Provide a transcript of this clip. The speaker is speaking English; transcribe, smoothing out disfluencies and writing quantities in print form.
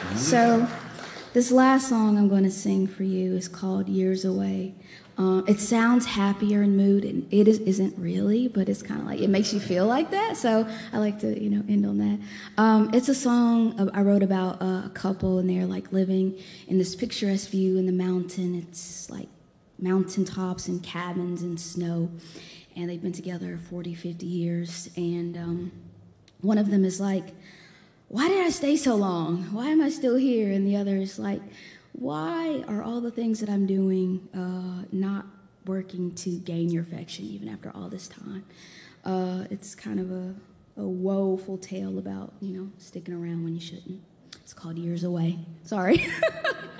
So, this last song I'm going to sing for you is called Years Away. It sounds happier in mood, and isn't really, but it's kind of like, it makes you feel like that, so I like to, end on that. It's a song I wrote about a couple, and they're like living in this picturesque view in the mountain. It's like mountaintops and cabins and snow, and they've been together 40, 50 years, and one of them is like, why did I stay so long? Why am I still here? And the other is like, why are all the things that I'm doing not working to gain your affection even after all this time? It's kind of a woeful tale about, sticking around when you shouldn't. It's called Years Away. Sorry.